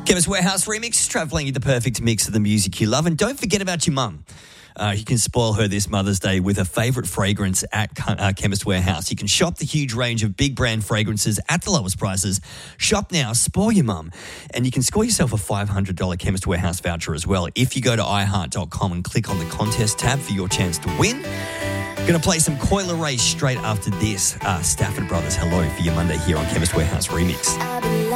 Chemist Warehouse Remix, travelling you the perfect mix of the music you love. And don't forget about your mum. You can spoil her this Mother's Day with a favourite fragrance at Chemist Warehouse. You can shop the huge range of big brand fragrances at the lowest prices. Shop now, spoil your mum. And you can score yourself a $500 Chemist Warehouse voucher as well if you go to iHeart.com and click on the contest tab for your chance to win. Going to play some Coil Ray straight after this. Stafford Brothers, hello for your Monday here on Chemist Warehouse Remix.